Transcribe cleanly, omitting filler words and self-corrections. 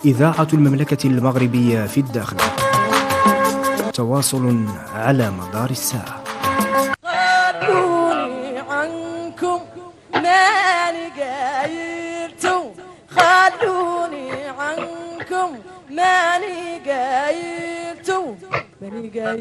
إذاعة المملكة المغربية في الداخل. تواصل على مدار الساعة. خلوني عنكم ماني قايلتو، خلوني عنكم ماني قايلتو، ماني قايلتو.